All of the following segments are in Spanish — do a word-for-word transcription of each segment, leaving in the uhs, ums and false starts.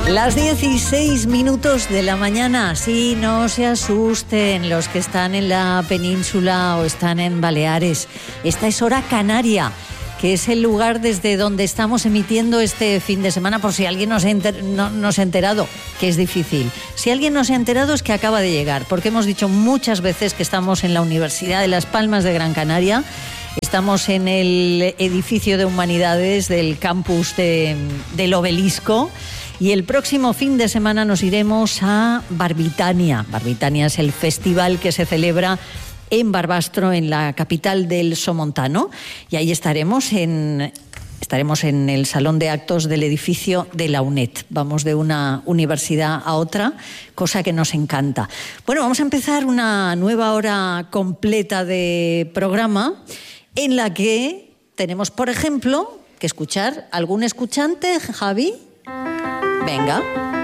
Las dieciséis minutos de la mañana. Sí, no se asusten los que están en la península o están en Baleares. Esta es hora canaria, que es el lugar desde donde estamos emitiendo este fin de semana, por si alguien no se, enter, no, no se ha enterado, que es difícil. Si alguien no se ha enterado es que acaba de llegar, porque hemos dicho muchas veces que estamos en la Universidad de Las Palmas de Gran Canaria. Estamos en el edificio de Humanidades del campus de, del Obelisco. Y el próximo fin de semana nos iremos a Barbitania. Barbitania es el festival que se celebra en Barbastro, en la capital del Somontano. Y ahí estaremos en, estaremos en el salón de actos del edificio de la UNED. Vamos de una universidad a otra, cosa que nos encanta. Bueno, vamos a empezar una nueva hora completa de programa en la que tenemos, por ejemplo, que escuchar algún escuchante, Javi. Venga.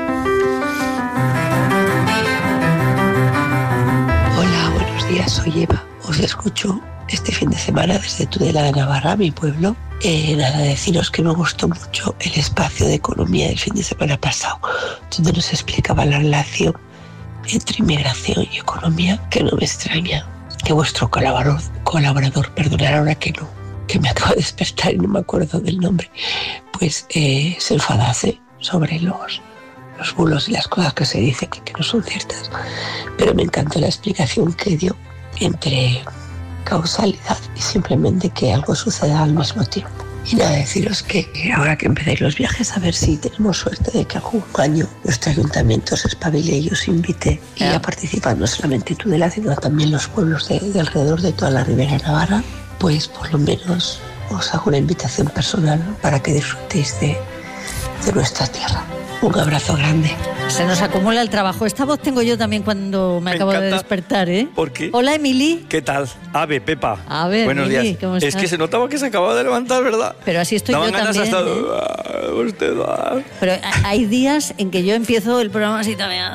Hola, buenos días, soy Eva. Os escucho este fin de semana desde Tudela de Navarra, mi pueblo. Eh, nada, deciros que me gustó mucho el espacio de economía del fin de semana pasado, donde nos explicaba la relación entre inmigración y economía, que no me extraña que vuestro colaborador, colaborador perdonad ahora que no, que me acabo de despertar y no me acuerdo del nombre, pues eh, se enfadase sobre los, los bulos y las cosas que se dicen que, que no son ciertas. Pero me encantó la explicación que dio entre causalidad y simplemente que algo suceda al mismo tiempo. Y nada, deciros que ahora que empezáis los viajes, a ver si tenemos suerte de que algún año nuestro ayuntamiento se espabile y os invite y a participar, no solamente Tudela, sino también los pueblos de, de alrededor de toda la Ribera Navarra. Pues por lo menos os hago una invitación personal para que disfrutéis de de nuestra tierra. Un abrazo grande. Se nos acumula el trabajo. Esta voz tengo yo también cuando me, me acabo encanta. de despertar, ¿eh? ¿Por qué? Hola, Emily. ¿Qué tal? Ave, Pepa. A ver, buenos Emily, días. ¿cómo estás? Es que se notaba que se acababa de levantar, ¿verdad? Pero así estoy Daban yo ganas también. Hasta... ¿eh? Ah, usted va. Pero hay días en que yo empiezo el programa así también.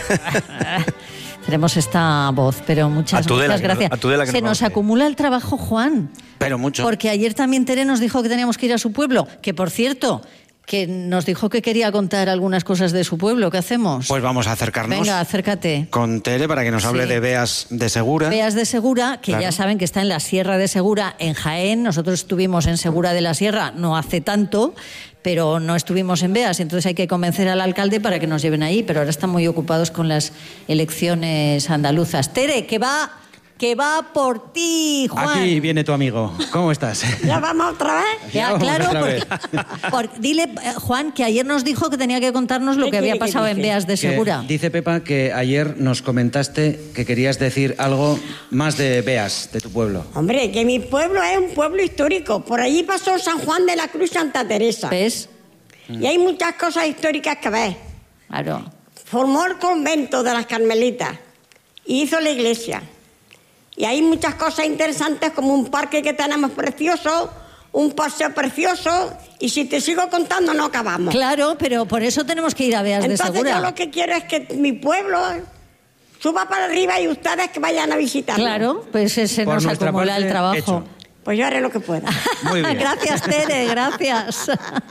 Tenemos esta voz, pero muchas, Tudela, muchas gracias. No, Tudela, se no nos vamos. acumula el trabajo, Juan. Pero mucho. Porque ayer también Tere nos dijo que teníamos que ir a su pueblo, que por cierto, que nos dijo que quería contar algunas cosas de su pueblo. ¿Qué hacemos? Pues vamos a acercarnos. Venga, acércate. Con Tere para que nos hable sí. de Beas de Segura. Beas de Segura, que claro. ya saben que está en la Sierra de Segura, en Jaén. Nosotros estuvimos en Segura de la Sierra no hace tanto, pero no estuvimos en Beas. Entonces hay que convencer al alcalde para que nos lleven ahí. Pero ahora están muy ocupados con las elecciones andaluzas. Tere, que va... que va por ti, Juan. Aquí viene tu amigo. ¿Cómo estás? ¿Ya vamos otra vez? Ya, ya claro. Otra porque, vez. porque, dile, Juan, que ayer nos dijo que tenía que contarnos lo que había pasado en Beas de Segura. Que dice Pepa que ayer nos comentaste que querías decir algo más de Beas, de tu pueblo. Hombre, que mi pueblo es un pueblo histórico. Por allí pasó San Juan de la Cruz, Santa Teresa. ¿Ves? Y hay muchas cosas históricas que ver. Claro. Formó el convento de las Carmelitas y hizo la iglesia. Y hay muchas cosas interesantes, como un parque que tenemos precioso, un paseo precioso, y si te sigo contando no acabamos. Claro, pero por eso tenemos que ir a Beas Entonces, de Segura. Entonces yo lo que quiero es que mi pueblo suba para arriba y ustedes que vayan a visitarlo. Claro, pues se por nos acumula parte, el trabajo. Hecho. Pues yo haré lo que pueda. Muy bien. Gracias, Tere, gracias.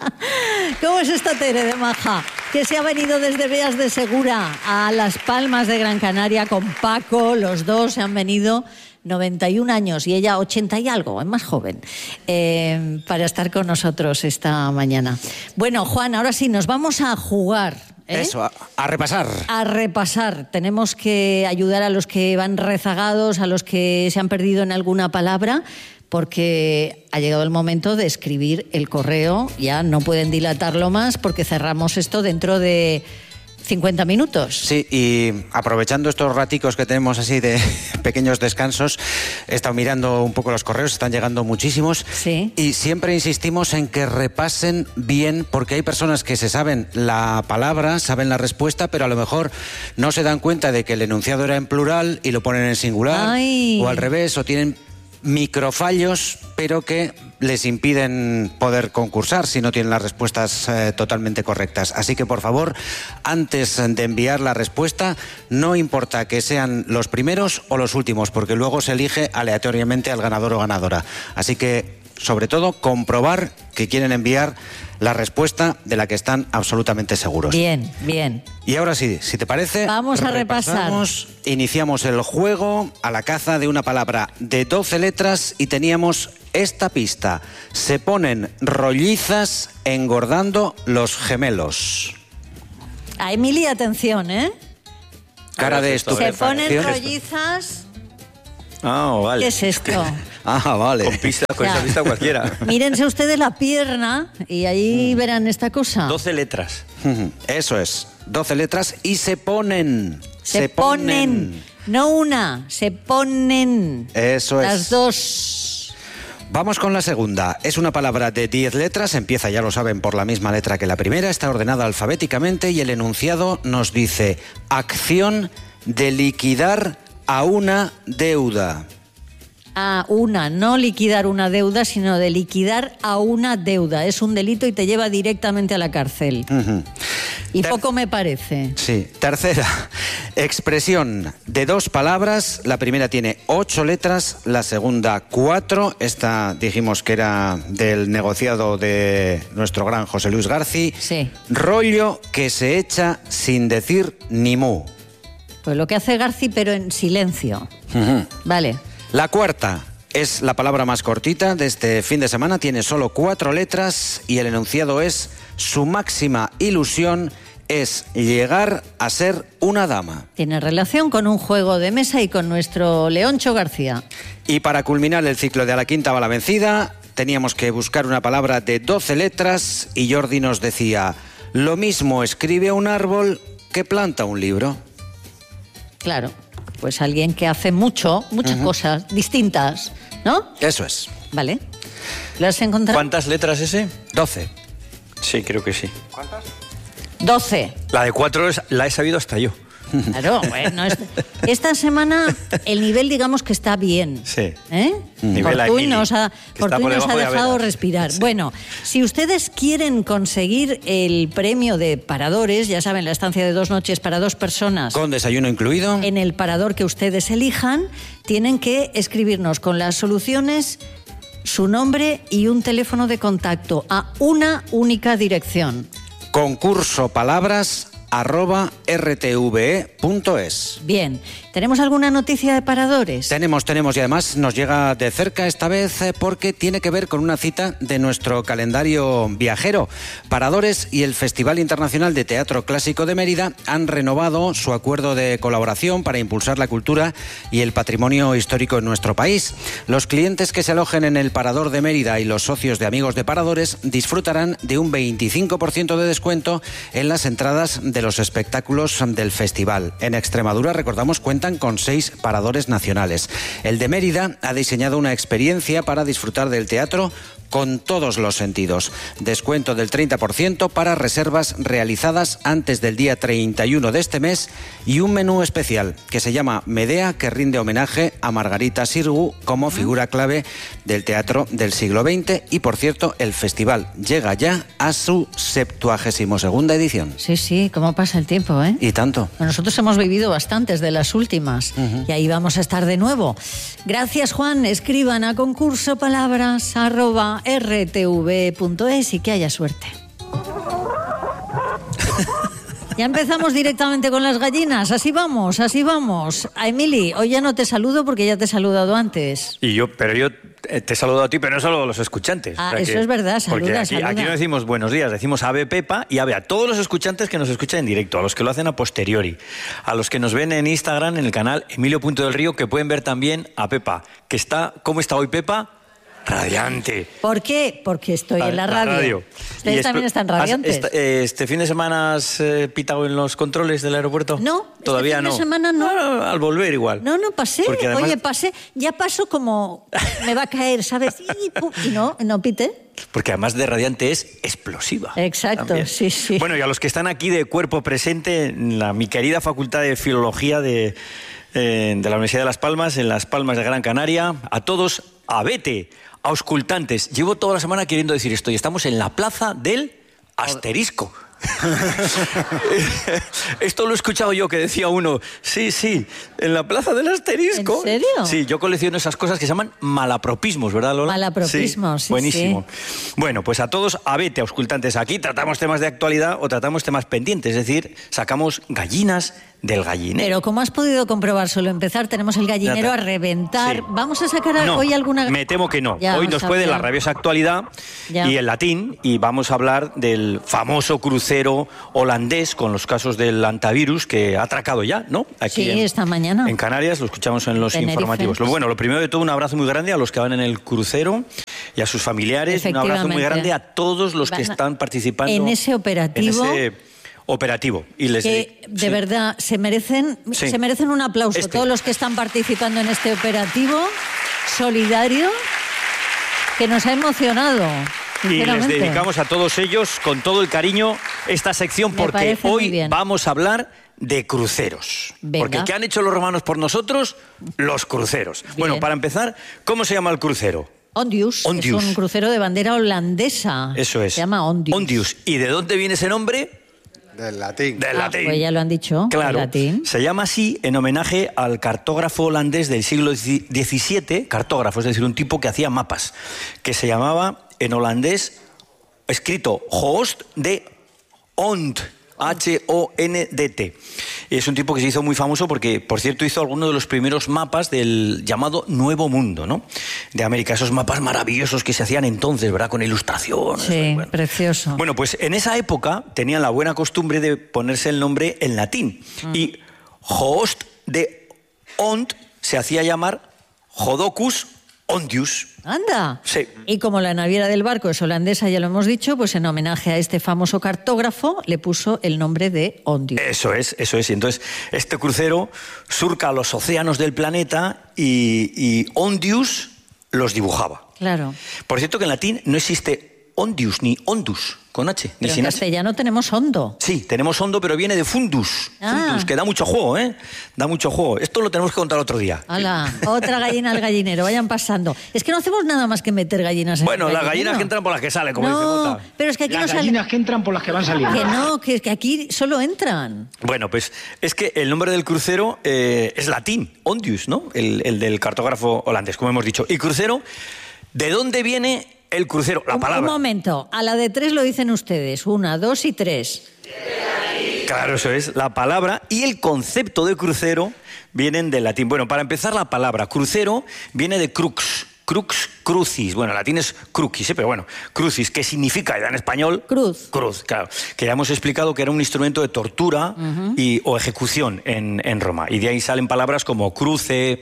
¿Cómo es esta Tere de maja? Que se ha venido desde Beas de Segura a Las Palmas de Gran Canaria con Paco. Los dos se han venido, noventa y un años y ella ochenta y algo, es más joven, eh, para estar con nosotros esta mañana. Bueno, Juan, ahora sí, nos vamos a jugar. ¿Eh? Eso, a, a repasar. A repasar. Tenemos que ayudar a los que van rezagados, a los que se han perdido en alguna palabra, porque ha llegado el momento de escribir el correo. Ya no pueden dilatarlo más porque cerramos esto dentro de cincuenta minutos. Sí, y aprovechando estos raticos que tenemos así de pequeños descansos, he estado mirando un poco los correos, están llegando muchísimos. Sí. Y siempre insistimos en que repasen bien, porque hay personas que se saben la palabra, saben la respuesta, pero a lo mejor no se dan cuenta de que el enunciado era en plural y lo ponen en singular. Ay. O al revés, o tienen microfallos, pero que les impiden poder concursar si no tienen las respuestas eh, totalmente correctas. Así que, por favor, antes de enviar la respuesta, no importa que sean los primeros o los últimos, porque luego se elige aleatoriamente al ganador o ganadora. Así que sobre todo, comprobar que quieren enviar la respuesta de la que están absolutamente seguros. Bien, bien. Y ahora sí, si te parece, vamos a repasar. Iniciamos el juego a la caza de una palabra de doce letras y teníamos esta pista. Se ponen rollizas engordando los gemelos. A Emily, atención, ¿eh? Cara de esto. Se ponen rollizas... Ah, vale. ¿Qué es esto? Ah, vale. Con pista, con esa pista cualquiera. Mírense ustedes la pierna y ahí mm. verán esta cosa. doce letras. Eso es, doce letras y se ponen. Se, se ponen. ponen. No una, se ponen. Eso es. Las dos. Vamos con la segunda. Es una palabra de diez letras, empieza, ya lo saben, por la misma letra que la primera, está ordenada alfabéticamente y el enunciado nos dice: acción de liquidar a una deuda. A una, no liquidar una deuda, sino de liquidar a una deuda. Es un delito y te lleva directamente a la cárcel. Uh-huh. Y Ter- poco me parece. Sí. Tercera, expresión de dos palabras. La primera tiene ocho letras, la segunda cuatro. Esta dijimos que era del negociado de nuestro gran José Luis García. Sí. Rollo que se echa sin decir ni mu. Pues lo que hace García, pero en silencio. Uh-huh. Vale. La cuarta es la palabra más cortita de este fin de semana, tiene solo cuatro letras y el enunciado es: su máxima ilusión es llegar a ser una dama. Tiene relación con un juego de mesa y con nuestro Leoncho García. Y para culminar el ciclo de a la quinta va la vencida, teníamos que buscar una palabra de doce letras y Jordi nos decía: lo mismo escribe un árbol que planta un libro. Claro. Pues alguien que hace mucho, muchas uh-huh. cosas distintas, ¿no? Eso es. Vale. ¿Lo has encontrado? ¿Cuántas letras ese? Doce. Sí, creo que sí. ¿Cuántas? Doce. La de cuatro es, la he sabido hasta yo. Claro, bueno, esta, esta semana el nivel, digamos que está bien. Sí. ¿Eh? Nivel Por tú nos ha, por tú nos ha dejado de respirar. Sí. Bueno, si ustedes quieren conseguir el premio de paradores, ya saben, la estancia de dos noches para dos personas. Con desayuno incluido. En el parador que ustedes elijan, tienen que escribirnos con las soluciones, su nombre y un teléfono de contacto a una única dirección. Concurso palabras arroba r t v e punto es. Bien, ¿tenemos alguna noticia de paradores? Tenemos, tenemos y además nos llega de cerca esta vez porque tiene que ver con una cita de nuestro calendario viajero. Paradores y el Festival Internacional de Teatro Clásico de Mérida han renovado su acuerdo de colaboración para impulsar la cultura y el patrimonio histórico en nuestro país. Los clientes que se alojen en el Parador de Mérida y los socios de Amigos de Paradores disfrutarán de un veinticinco por ciento de descuento en las entradas de los espectáculos del festival. En Extremadura, recordamos, cuentan con seis paradores nacionales. El de Mérida ha diseñado una experiencia para disfrutar del teatro con todos los sentidos. Descuento del treinta por ciento para reservas realizadas antes del día treinta y uno de este mes y un menú especial que se llama Medea, que rinde homenaje a Margarita Xirgu como figura clave del teatro del siglo veinte. Y, por cierto, el festival llega ya a su septuagésimo segunda edición. Sí, sí, cómo pasa el tiempo, ¿eh? Y tanto. Bueno, nosotros hemos vivido bastantes de las últimas uh-huh. y ahí vamos a estar de nuevo. Gracias, Juan. Escriban a concurso palabras arroba r t v punto es y que haya suerte. Ya empezamos directamente con las gallinas. Así vamos, así vamos. A Emily, hoy ya no te saludo porque ya te he saludado antes. Y yo, pero yo te he saludado a ti, pero no solo a los escuchantes. Ah, o sea eso que, es verdad, saluda, porque aquí, saluda. aquí no decimos buenos días, decimos ave Pepa y ave a todos los escuchantes que nos escuchan en directo, a los que lo hacen a posteriori, a los que nos ven en Instagram, en el canal Emilio Punto del Río, que pueden ver también a Pepa, que está, ¿cómo está hoy Pepa? Radiante. ¿Por qué? Porque estoy la, en la radio. La radio. Ustedes también están radiantes. Has, este, este fin de semana has eh, pitado en los controles del aeropuerto? No, todavía este fin no. de semana no. no. Al volver igual. No, no pasé. Además... Oye, pasé. Ya paso como me va a caer, ¿sabes? Y no, no pité. Porque además de radiante es explosiva. Exacto, también. sí, sí. Bueno, y a los que están aquí de cuerpo presente en la, mi querida Facultad de Filología de, eh, de la Universidad de Las Palmas, en Las Palmas de Gran Canaria, a todos, a vete. Auscultantes. Llevo toda la semana queriendo decir esto y estamos en la plaza del asterisco. Esto lo he escuchado yo, que decía uno, sí, sí, en la Plaza del Asterisco. ¿En serio? Sí, yo colecciono esas cosas que se llaman malapropismos, ¿verdad, Lola? Malapropismos, sí, buenísimo. sí. Bueno, pues a todos, abete, auscultantes, aquí tratamos temas de actualidad o tratamos temas pendientes, es decir, sacamos gallinas del gallinero. Pero ¿cómo has podido comprobar? Solo empezar, tenemos el gallinero a reventar. Sí. ¿Vamos a sacar No, hoy alguna...? me temo que no. Ya, Hoy o nos sea, puede ya. la rabiosa actualidad Ya. y el latín, y vamos a hablar del famoso crucero holandés con los casos del antivirus que ha atracado ya, ¿no? Aquí Sí, en, esta mañana. En Canarias, lo escuchamos en los Tenerife. informativos. Lo bueno, lo primero de todo, un abrazo muy grande a los que van en el crucero y a sus familiares. Un abrazo muy Efectivamente. grande a todos los que Van a- están participando en ese operativo. en ese operativo. Y les Que de sí. verdad se merecen, Sí. se merecen un aplauso Este. todos los que están participando en este operativo solidario que nos ha emocionado. Y les sinceramente. dedicamos a todos ellos con todo el cariño esta sección Me porque parece muy hoy bien. vamos a hablar de cruceros. Venga. Porque ¿qué han hecho los romanos por nosotros? Los cruceros. Bueno, para empezar, ¿cómo se llama el crucero? Ondius, Ondius. es un crucero de bandera holandesa. Eso es. Se llama Ondius. Ondius. ¿Y de dónde viene ese nombre? Del latín. Del Ah, latín. pues ya lo han dicho. Claro, el latín. se llama así en homenaje al cartógrafo holandés del siglo diecisiete, cartógrafo, es decir, un tipo que hacía mapas, que se llamaba en holandés, escrito Joost de Hond, H O N D T. Es un tipo que se hizo muy famoso porque, por cierto, hizo algunos de los primeros mapas del llamado Nuevo Mundo, ¿no? De América, esos mapas maravillosos que se hacían entonces, ¿verdad? Con ilustraciones. Sí, bueno. precioso. Bueno, pues en esa época tenían la buena costumbre de ponerse el nombre en latín. Mm. Y Joost de Hond se hacía llamar Jodocus Ondius. Anda. Sí. Y como la naviera del barco es holandesa, ya lo hemos dicho, pues en homenaje a este famoso cartógrafo le puso el nombre de Ondius. Eso es, eso es. Y entonces este crucero surca los océanos del planeta y, y Ondius los dibujaba. Claro. Por cierto que en latín no existe Ondius ni Ondus con H, ni Pero en sin H. castellano tenemos hondo. Sí, tenemos hondo, pero viene de fundus. Ah. Fundus, que da mucho juego, ¿eh? Da mucho juego. Esto lo tenemos que contar otro día. Hala, otra gallina al gallinero, vayan pasando. Es que no hacemos nada más que meter gallinas en Bueno, el las gallinero. gallinas que entran por las que salen, como dice No, Jota. pero es que aquí Las no salen. gallinas que entran por las que van saliendo. Que no, que, que aquí solo entran. Bueno, pues es que el nombre del crucero eh, es latín, Ondius, ¿no? El, el del cartógrafo holandés, como hemos dicho. Y crucero, ¿de dónde viene el crucero? La un, palabra. un momento, a la de tres lo dicen ustedes. Una, dos y tres. Claro, eso es. La palabra y el concepto de crucero vienen del latín. Bueno, para empezar, la palabra crucero viene de crux. Crux crucis. Bueno, en latín es crucis, ¿eh? Pero bueno, crucis, ¿qué significa en español? Cruz. Cruz, claro. Que ya hemos explicado que era un instrumento de tortura y, o ejecución en, en Roma. Y de ahí salen palabras como cruce,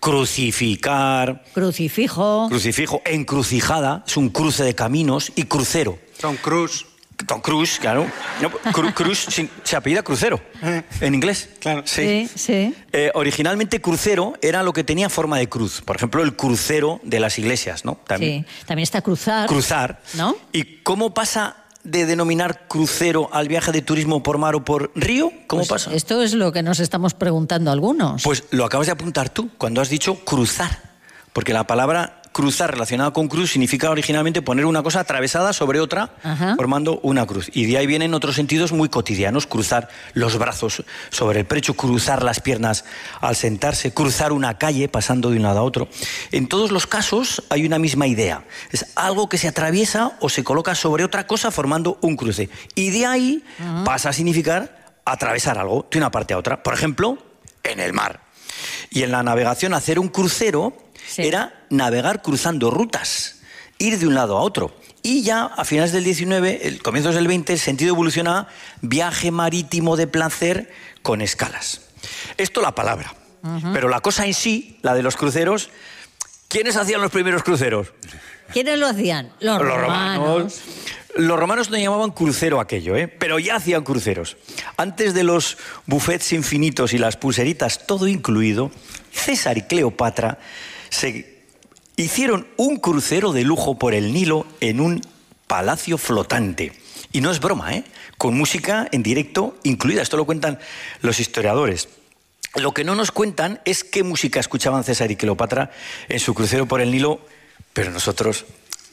crucificar, Crucifijo. crucifijo, encrucijada, es un cruce de caminos, y crucero. Tom Cruise. Tom Cruise, claro. No, Cru- Cruise se, se apellida Crucero, en inglés. Claro. Sí, sí. Eh, originalmente crucero era lo que tenía forma de cruz. Por ejemplo, el crucero de las iglesias, ¿no? Sí. También está cruzar. Cruzar. ¿No? ¿Y cómo pasa de denominar crucero al viaje de turismo por mar o por río? ¿Cómo Pues pasa? esto es lo que nos estamos preguntando algunos. Pues lo acabas de apuntar tú, cuando has dicho cruzar. Porque la palabra cruzar relacionada con cruz significa originalmente poner una cosa atravesada sobre otra, Ajá. formando una cruz. Y de ahí vienen otros sentidos muy cotidianos: cruzar los brazos sobre el pecho, cruzar las piernas al sentarse, cruzar una calle pasando de un lado a otro. En todos los casos hay una misma idea. Es algo que se atraviesa o se coloca sobre otra cosa formando un cruce. Y de ahí uh-huh. pasa a significar atravesar algo de una parte a otra. Por ejemplo, en el mar. Y en la navegación, hacer un crucero sí. era navegar cruzando rutas, ir de un lado a otro. Y ya a finales del diecinueve, el comienzos del veinte, el sentido evoluciona a viaje marítimo de placer con escalas. Esto la palabra. Uh-huh. Pero la cosa en sí, la de los cruceros, ¿quiénes hacían los primeros cruceros? ¿Quiénes lo hacían? Los, los romanos. romanos. Los romanos no llamaban crucero aquello, ¿eh? Pero ya hacían cruceros. Antes de los buffets infinitos y las pulseritas, todo incluido, César y Cleopatra se hicieron un crucero de lujo por el Nilo en un palacio flotante. Y no es broma, ¿eh? Con música en directo incluida. Esto lo cuentan los historiadores. Lo que no nos cuentan es qué música escuchaban César y Cleopatra en su crucero por el Nilo, pero nosotros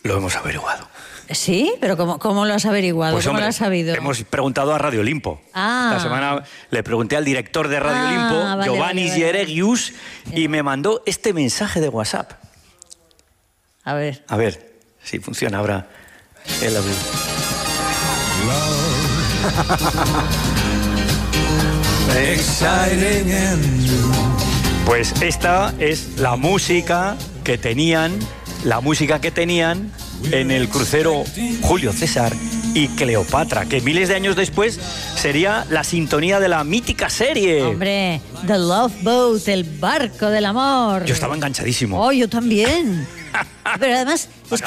Lo hemos averiguado. ¿Sí? ¿Pero cómo, cómo lo has averiguado? Pues, ¿Cómo hombre, lo has sabido? hemos preguntado a Radio Olimpo. Ah. Esta semana le pregunté al director de Radio Ah, Olimpo, vale, Giovanni vale, vale. Gieregius, y me mandó este mensaje de WhatsApp. A ver. A ver si funciona ahora el audio. Pues esta es la música que tenían, la música que tenían en el crucero Julio César y Cleopatra, que miles de años después sería la sintonía de la mítica serie. Hombre, The Love Boat, el barco del amor. Yo estaba enganchadísimo. Oh, yo también. Pero además,